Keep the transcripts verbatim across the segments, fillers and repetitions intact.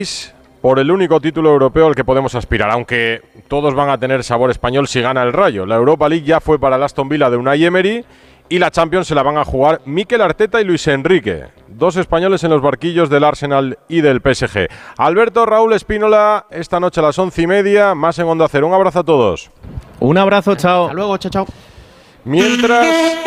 por el único título europeo al que podemos aspirar, aunque todos van a tener sabor español si gana el Rayo. La Europa League ya fue para el Aston Villa de Unai Emery y la Champions se la van a jugar Mikel Arteta y Luis Enrique, dos españoles en los barquillos del Arsenal y del P S G. Alberto, Raúl, Espínola, esta noche a las once y media, más en Onda Cero. Un abrazo a todos. Un abrazo, chao. Hasta luego, chao, chao. Mientras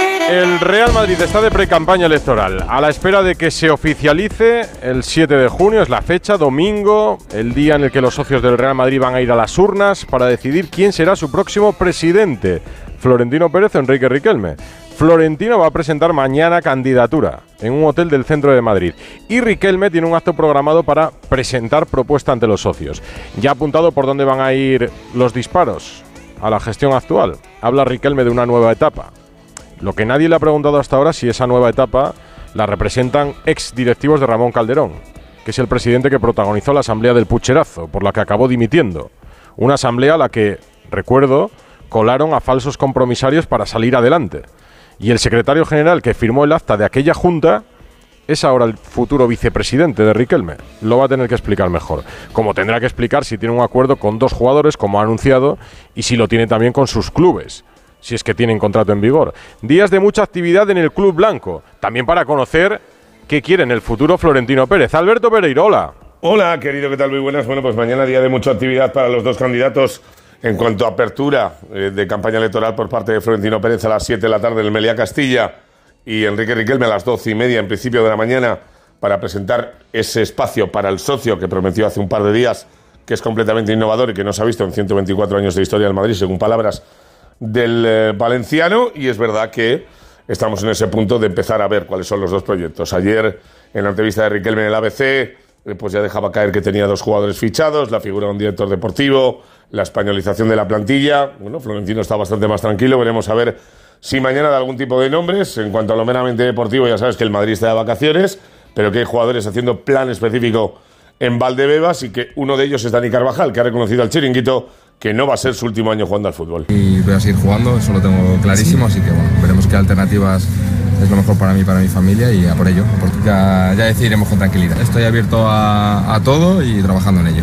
el Real Madrid está de precampaña electoral, a la espera de que se oficialice el siete de junio, es la fecha, domingo, el día en el que los socios del Real Madrid van a ir a las urnas para decidir quién será su próximo presidente, Florentino Pérez o Enrique Riquelme. Florentino va a presentar mañana candidatura en un hotel del centro de Madrid y Riquelme tiene un acto programado para presentar propuesta ante los socios. Ya ha apuntado por dónde van a ir los disparos a la gestión actual. Habla Riquelme de una nueva etapa. Lo que nadie le ha preguntado hasta ahora si esa nueva etapa la representan ex directivos de Ramón Calderón, que es el presidente que protagonizó la asamblea del pucherazo, por la que acabó dimitiendo. Una asamblea a la que, recuerdo, colaron a falsos compromisarios para salir adelante. Y el secretario general que firmó el acta de aquella junta es ahora el futuro vicepresidente de Riquelme. Lo va a tener que explicar mejor. Como tendrá que explicar si tiene un acuerdo con dos jugadores, como ha anunciado, y si lo tiene también con sus clubes, si es que tienen contrato en vigor. Días de mucha actividad en el Club Blanco, también para conocer qué quiere en el futuro Florentino Pérez. Alberto Pereiro, hola. Hola, querido, ¿qué tal? Muy buenas. Bueno, pues mañana día de mucha actividad para los dos candidatos en cuanto a apertura eh, de campaña electoral por parte de Florentino Pérez a las siete de la tarde en el Meliá Castilla y Enrique Riquelme a las doce y media en principio de la mañana para presentar ese espacio para el socio que prometió hace un par de días, que es completamente innovador y que no se ha visto en ciento veinticuatro años de historia del Madrid, según palabras del eh, valenciano. Y es verdad que estamos en ese punto de empezar a ver cuáles son los dos proyectos. Ayer, en la entrevista de Riquelme en el A B C, eh, pues ya dejaba caer que tenía dos jugadores fichados, la figura de un director deportivo, la españolización de la plantilla. Bueno, Florentino está bastante más tranquilo, veremos a ver si mañana da algún tipo de nombres. En cuanto a lo meramente deportivo, ya sabes que el Madrid está de vacaciones, pero que hay jugadores haciendo plan específico en Valdebebas y que uno de ellos es Dani Carvajal, que ha reconocido al Chiringuito que no va a ser su último año jugando al fútbol. Y voy a seguir jugando, eso lo tengo clarísimo, así que bueno, veremos qué alternativas es lo mejor para mí y para mi familia y a por ello. Porque ya, ya decidiremos con tranquilidad. Estoy abierto a, a todo y trabajando en ello.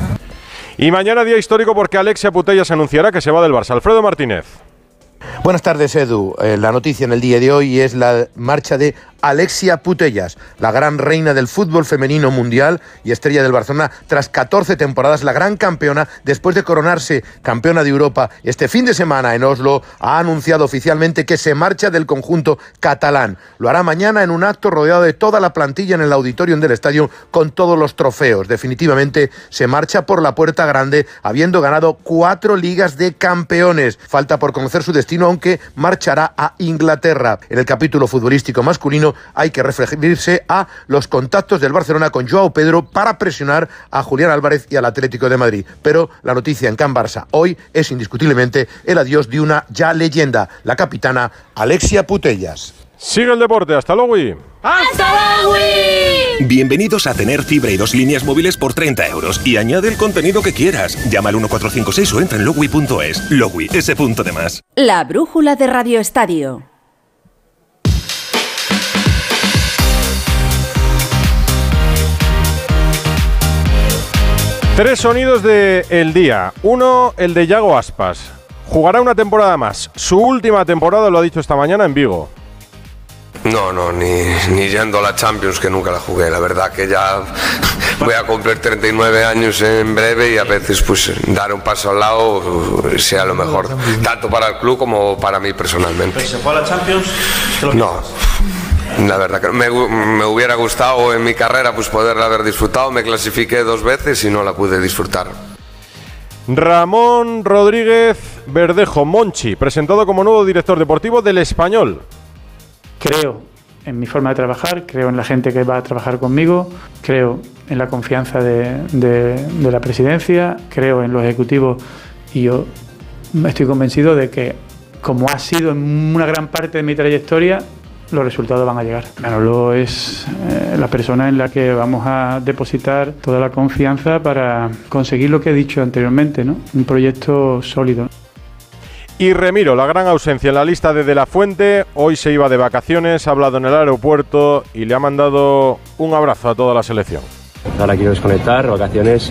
Y mañana día histórico porque Alexia Putellas anunciará que se va del Barça. Alfredo Martínez. Buenas tardes, Edu. Eh, la noticia en el día de hoy es la marcha de Alexia Putellas, la gran reina del fútbol femenino mundial y estrella del Barcelona tras catorce temporadas, la gran campeona, después de coronarse campeona de Europa este fin de semana en Oslo, ha anunciado oficialmente que se marcha del conjunto catalán. Lo hará mañana en un acto rodeado de toda la plantilla en el auditorium del estadio con todos los trofeos. Definitivamente se marcha por la puerta grande, habiendo ganado cuatro ligas de campeones. Falta por conocer su destino, aunque marchará a Inglaterra. En el capítulo futbolístico masculino hay que referirse a los contactos del Barcelona con Joao Pedro para presionar a Julián Álvarez y al Atlético de Madrid. Pero la noticia en Can Barça hoy es indiscutiblemente el adiós de una ya leyenda, la capitana Alexia Putellas. Sigue el deporte, hasta luego. ¡Hasta luego! Bienvenidos a tener fibra y dos líneas móviles por treinta euros y añade el contenido que quieras. Llama al uno cuatro cinco seis o entra en logui punto es. Logui, ese punto de más. La brújula de Radio Estadio. Tres sonidos del día. Uno, el de Yago Aspas. Jugará una temporada más. Su última temporada, lo ha dicho esta mañana, en Vigo. No, no, ni, ni yendo a la Champions, que nunca la jugué. La verdad que ya voy a cumplir treinta y nueve años en breve y a veces pues dar un paso al lado sea lo mejor, tanto para el club como para mí personalmente. ¿Se fue a la Champions? No, la verdad que me, me hubiera gustado en mi carrera pues poderla haber disfrutado. Me clasifiqué dos veces y no la pude disfrutar. Ramón Rodríguez Verdejo, Monchi, presentado como nuevo director deportivo del Español. Creo en mi forma de trabajar, creo en la gente que va a trabajar conmigo, creo en la confianza de, de, de la presidencia, creo en los ejecutivos y yo estoy convencido de que, como ha sido en una gran parte de mi trayectoria, los resultados van a llegar. Manolo es eh, la persona en la que vamos a depositar toda la confianza para conseguir lo que he dicho anteriormente, ¿no? Un proyecto sólido. Y Remiro, la gran ausencia en la lista de De La Fuente, hoy se iba de vacaciones, ha hablado en el aeropuerto y le ha mandado un abrazo a toda la selección. Ahora quiero desconectar, vacaciones.